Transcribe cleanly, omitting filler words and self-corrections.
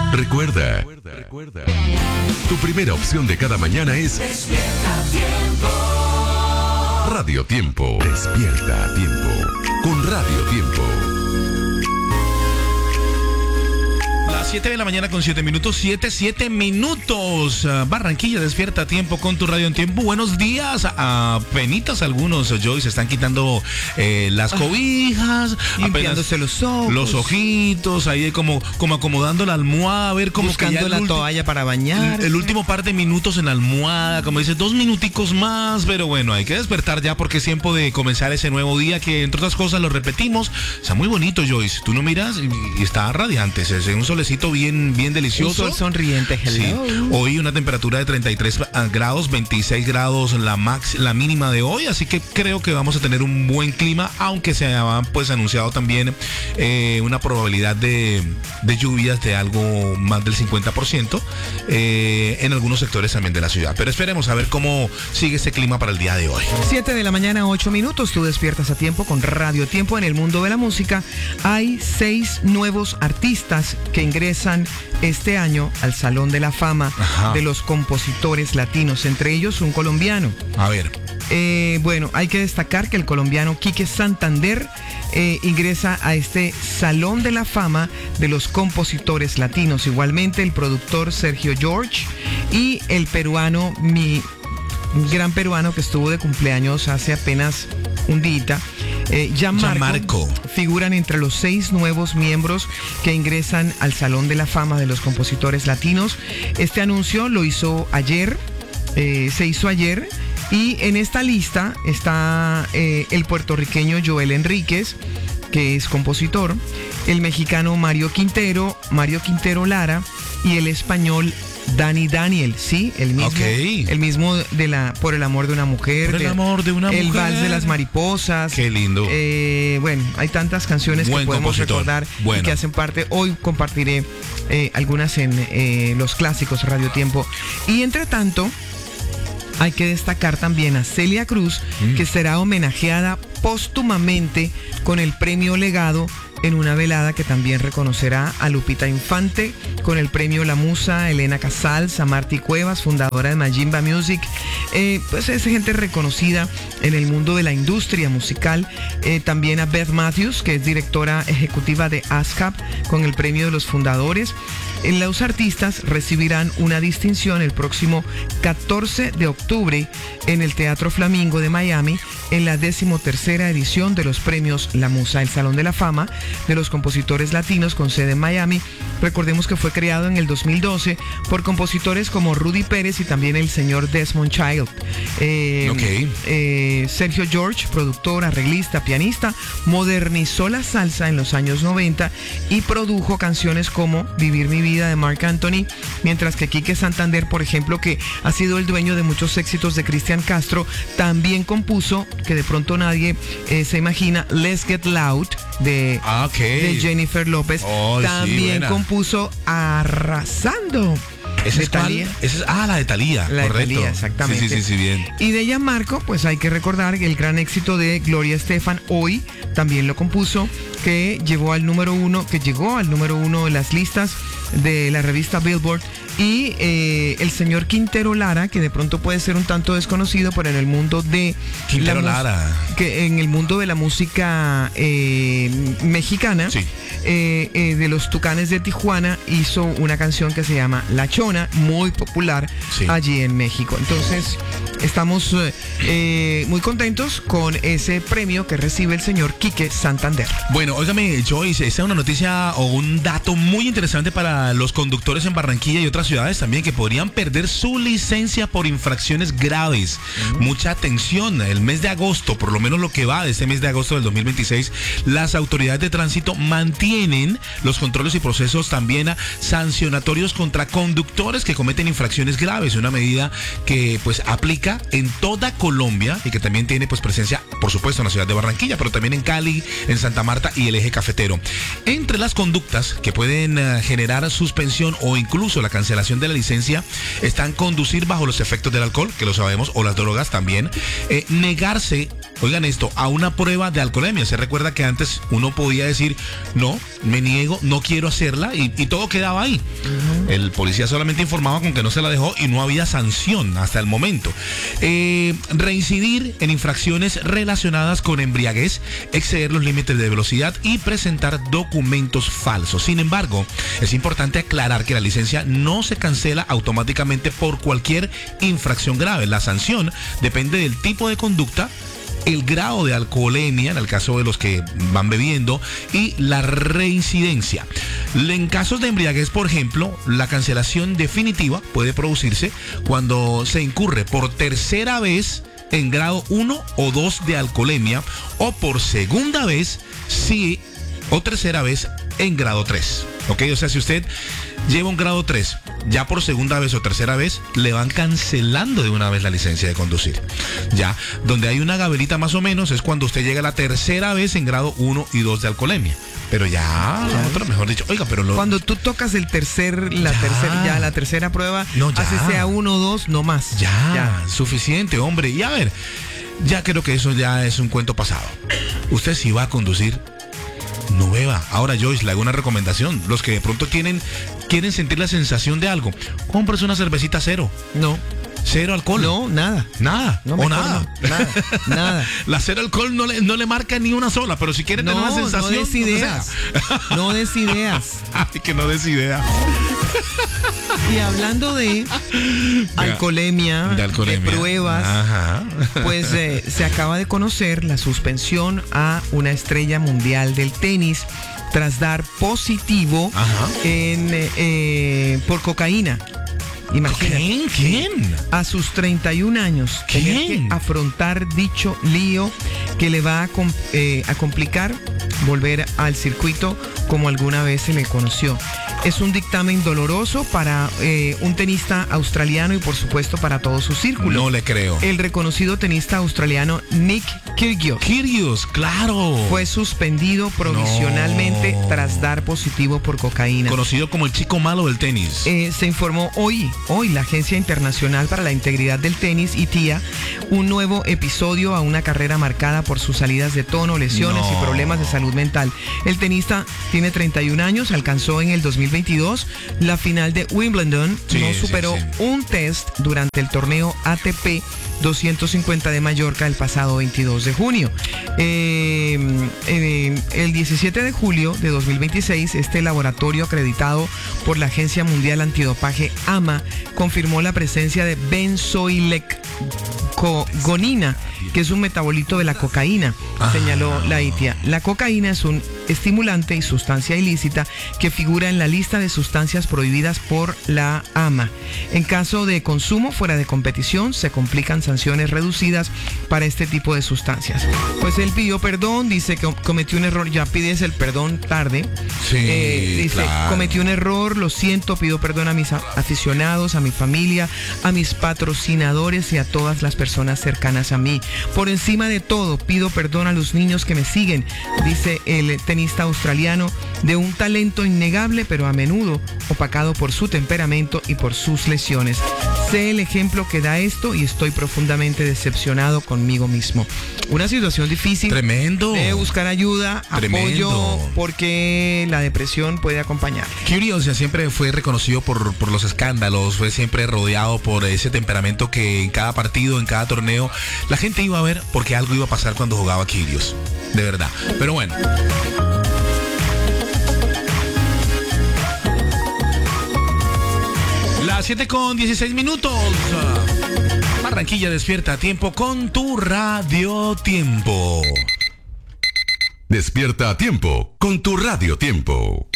Recuerda, tu primera opción de cada mañana es Despierta Tiempo. Radio Tiempo. Despierta a tiempo con Radio Tiempo. 7 de la mañana con 7 minutos, 7 minutos. Barranquilla, despierta a tiempo con tu radio en tiempo. Buenos días. Apenitas algunos, Joy, se están quitando las cobijas, limpiándose los ojos, los ojitos, ahí como acomodando la almohada, a ver cómo buscando la toalla para bañar. El último par de minutos en la almohada, como dice, 2 minuticos más, pero bueno, hay que despertar ya porque es tiempo de comenzar ese nuevo día que, entre otras cosas, lo repetimos. Está muy bonito, Joyce. Tú lo miras y está radiante, es un solecito bien delicioso. Un sol sonriente, hello. Sí. Hoy una temperatura de 33 grados, 26 grados la mínima de hoy, así que creo que vamos a tener un buen clima, aunque se ha pues anunciado también una probabilidad de lluvias de algo más del 50% en algunos sectores también de la ciudad. Pero esperemos a ver cómo sigue ese clima para el día de hoy. 7 de la mañana, 8 minutos. Tú despiertas a tiempo con Radio Tiempo. En el mundo de la música hay 6 nuevos artistas que ingresan este año al Salón de la Fama de los compositores latinos, entre ellos un colombiano. A ver. Bueno, hay que destacar que el colombiano Quique Santander ingresa a este Salón de la Fama de los compositores latinos. Igualmente el productor Sergio George y el peruano, un gran peruano que estuvo de cumpleaños hace apenas un día, Gianmarco, figuran entre los 6 nuevos miembros que ingresan al Salón de la Fama de los compositores latinos. Este anuncio lo hizo ayer, se hizo ayer, y en esta lista está el puertorriqueño Joel Enríquez, que es compositor, el mexicano Mario Quintero Lara y el español Dani Daniel, sí, el mismo de Por el amor de una mujer, Por el amor de una mujer, el vals de las mariposas. Qué lindo. Bueno, hay tantas canciones que podemos recordar y que hacen parte. Hoy compartiré algunas en los clásicos Radio Tiempo. Y entre tanto, hay que destacar también a Celia Cruz, que será homenajeada póstumamente con el premio Legado en una velada que también reconocerá a Lupita Infante con el premio La Musa, Elena Casals, a Martí Cuevas, fundadora de Majimba Music. Pues es gente reconocida en el mundo de la industria musical. También a Beth Matthews, que es directora ejecutiva de ASCAP, con el premio de los fundadores. Los artistas recibirán una distinción el próximo 14 de octubre en el Teatro Flamingo de Miami, en la 13ª edición de los premios La Musa, el Salón de la Fama de los compositores latinos con sede en Miami. Recordemos que fue creado en el 2012 por compositores como Rudy Pérez y también el señor Desmond Child. Sergio George, productor, arreglista, pianista, modernizó la salsa en los años 90 y produjo canciones como Vivir mi vida de Marc Anthony, mientras que Quique Santander, por ejemplo, que ha sido el dueño de muchos éxitos de Cristian Castro, también compuso, que de pronto nadie se imagina, Let's Get Loud de Jennifer López. También compuso Arrasando. ¿Esa es Thalía? La de Thalía, correcto. De Thalía, exactamente. Sí, bien. Y de Gianmarco, pues hay que recordar el gran éxito de Gloria Estefan, Hoy, también lo compuso, que llegó al número 1 de las listas de la revista Billboard. Y el señor Quintero Lara, que de pronto puede ser un tanto desconocido, pero en el mundo de en el mundo de la música mexicana, sí, de los Tucanes de Tijuana, hizo una canción que se llama La Chona, muy popular allí en México. Entonces, estamos muy contentos con ese premio que recibe el señor Quique Santander. Bueno, óigame, Joyce, esta es una noticia o un dato muy interesante para los conductores en Barranquilla y otras ciudades también, que podrían perder su licencia por infracciones graves. Mucha atención, el mes de agosto, por lo menos lo que va de este mes de agosto del 2026, las autoridades de tránsito mantienen los controles y procesos también sancionatorios contra conductores que cometen infracciones graves, una medida que pues aplica práctica en toda Colombia y que también tiene pues presencia, por supuesto, en la ciudad de Barranquilla, pero también en Cali, en Santa Marta y el eje cafetero. Entre las conductas que pueden generar suspensión o incluso la cancelación de la licencia están conducir bajo los efectos del alcohol, que lo sabemos, o las drogas también, negarse, oigan esto, a una prueba de alcoholemia. Se recuerda que antes uno podía decir, no, me niego, no quiero hacerla y todo quedaba ahí. El policía solamente informaba con que no se la dejó y no había sanción hasta el momento. Reincidir en infracciones relacionadas con embriaguez, exceder los límites de velocidad y presentar documentos falsos. Sin embargo, es importante aclarar que la licencia no se cancela automáticamente por cualquier infracción grave. La sanción depende del tipo de conducta, el grado de alcoholemia, en el caso de los que van bebiendo, y la reincidencia. En casos de embriaguez, por ejemplo, la cancelación definitiva puede producirse cuando se incurre por tercera vez en grado 1 o 2 de alcoholemia o por segunda vez o tercera vez en grado 3. ¿Ok? O sea, si usted lleva un grado 3, ya por segunda vez o tercera vez, le van cancelando de una vez la licencia de conducir. Ya, donde hay una gabelita más o menos es cuando usted llega a la tercera vez en grado 1 y 2 de alcoholemia. Pero ya, otro, mejor dicho, oiga, pero cuando tú tocas la tercera prueba, no, ya. Así sea 1 o 2, no más. Ya, suficiente, hombre. Y a ver, ya creo que eso ya es un cuento pasado. Usted si va a conducir, no beba. Ahora, Joyce, le hago una recomendación. Los que de pronto quieren sentir la sensación de algo, cómprese una cervecita cero. No. ¿Cero alcohol? No, nada. ¿Nada? No, ¿o nada? No, nada. La cero alcohol no le marca ni una sola, pero si quiere tener una sensación... No des ideas. No des ideas. Ay, que no des ideas. Y hablando de alcoholemia, de pruebas, ajá, pues se acaba de conocer la suspensión a una estrella mundial del tenis tras dar positivo por cocaína. Imagínate. ¿Quién? A sus 31 años, tener que afrontar dicho lío que le va a complicar volver al circuito como alguna vez se le conoció. Es un dictamen doloroso para un tenista australiano y por supuesto para todo su círculo. No le creo. El reconocido tenista australiano Nick Kyrgios. Kyrgios, claro. Fue suspendido provisionalmente tras dar positivo por cocaína. Conocido como el chico malo del tenis. Se informó hoy la Agencia Internacional para la Integridad del Tenis, ITIA, un nuevo episodio a una carrera marcada por sus salidas de tono, lesiones y problemas de salud mental. El tenista tiene 31 años, alcanzó en el 2022 la final de Wimbledon, no superó un test durante el torneo ATP 250 de Mallorca el pasado 22 de junio. El 17 de julio de 2026, este laboratorio acreditado por la Agencia Mundial Antidopaje AMA confirmó la presencia de benzoilecgonina, que es un metabolito de la cocaína, señaló la ITIA. La cocaína es un estimulante y sustancia ilícita que figura en la lista de sustancias prohibidas por la AMA. En caso de consumo fuera de competición, se complican sanciones reducidas para este tipo de sustancias. Pues él pidió perdón, dice que cometió un error, ya pides el perdón tarde. Sí, dice, claro. Cometí un error, lo siento, pido perdón a mis aficionados, a mi familia, a mis patrocinadores y a todas las personas cercanas a mí. Por encima de todo, pido perdón a los niños que me siguen, dice el tenista australiano, de un talento innegable, pero a menudo opacado por su temperamento y por sus lesiones. Sé el ejemplo que da esto y estoy profundamente decepcionado conmigo mismo. Una situación difícil. Tremendo. De buscar ayuda, Tremendo. apoyo, porque la depresión puede acompañar. Kyrgios siempre fue reconocido por los escándalos, fue siempre rodeado por ese temperamento que en cada partido, en cada torneo, la gente iba a ver porque algo iba a pasar cuando jugaba Kyrgios. De verdad. Pero bueno. Las 7:16. Barranquilla despierta a tiempo con tu Radio Tiempo. Despierta a tiempo con tu Radio Tiempo.